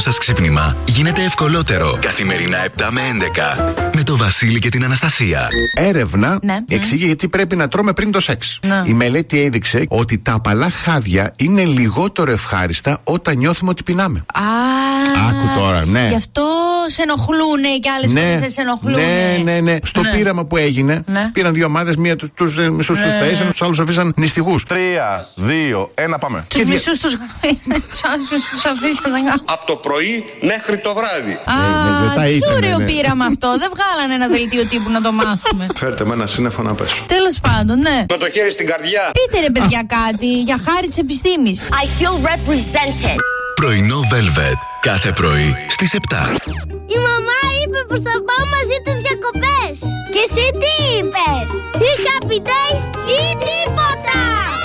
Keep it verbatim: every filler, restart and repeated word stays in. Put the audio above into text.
σας ξύπνημα γίνεται ευκολότερο. Καθημερινά επτά με έντεκα. Με το Βασίλη και την Αναστασία. Έρευνα Ναι. εξηγεί γιατί πρέπει να τρώμε πριν το σεξ. Ναι. Η μελέτη έδειξε ότι τα απαλά χάδια είναι λιγότερο ευχάριστα όταν νιώθουμε ότι πεινάμε. Α, Άκου τώρα, ναι. Γι' αυτό σε ενοχλούνε και άλλες φορές δεν σε ενοχλούνε. ναι, ναι, ναι. Στο Ναι. πείραμα που έγινε, Ναι. πήραν δύο ομάδες, μία του τους ε, μισούς τους Ναι. ταΐσαν, τους άλλους αφήσαν νηστικούς. Τρία, δύο, ένα, πάμε. Τους μισούς τους τους αφήσαν. Από το πρωί μέχρι το βράδυ. Α, δεν τα τι ήθελε, ωραίο ναι. πείραμα αυτό. Δεν βγάλανε ένα δελτίο τύπου να το μάθουμε. Φέρτε με ένα σύννεφο να πέσω. Τέλος πάντων, ναι. Με το χέρι στην καρδιά. Πείτε ρε παιδιά κάτι για χάρη της επιστήμης. I feel represented. Πρωινό Velvet. Κάθε πρωί στις επτά. Η μαμά είπε πως θα πάω μαζί τους διακοπές. Και εσύ τι είπες? Ή happy days ή τίποτα.